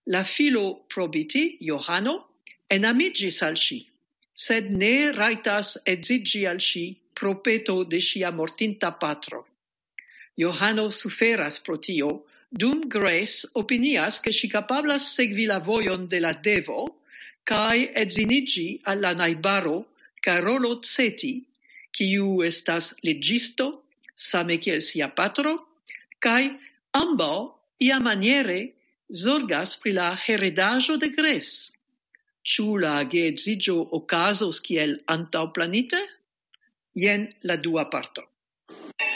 La filo probiti, Johano, enamigis al si, sed ne raitas edzigi al si pro peto de sia mortinta patro. Johano suferas pro tio, dum Grace opinias che si capablas segvi la voion de la devo, cae edziniĝi al la najbaro Karolo Ceti, kiu estas legisto, same kiel sia patro, cae ambaŭ iamaniere zorgas pri la heredaĵo de Grace. Ĉu la geedziĝo okazos kiel antaŭplanite? Jen la dua parto.